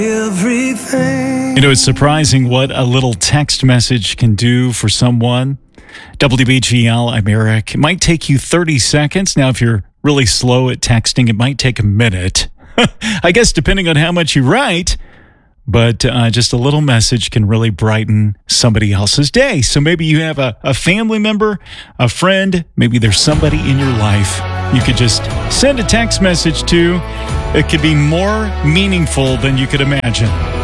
everything. You know, it's surprising what a little text message can do for someone. WBGL, I'm Eric. It might take you 30 seconds. Now, if you're really slow at texting, it might take a minute. I guess depending on how much you write. But just a little message can really brighten somebody else's day. So maybe you have a family member, a friend, maybe there's somebody in your life you could just send a text message to. It could be more meaningful than you could imagine.